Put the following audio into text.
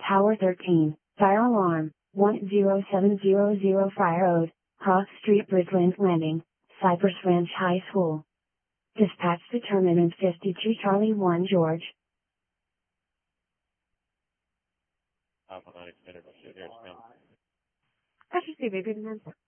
Tower 13, fire alarm, 10700 Fire Ode, Cross Street Bridgeland Landing, Cypress Ranch High School. Dispatch determinant 52 Charlie 1 George. Alpha 9 Extended, here, Actually, baby,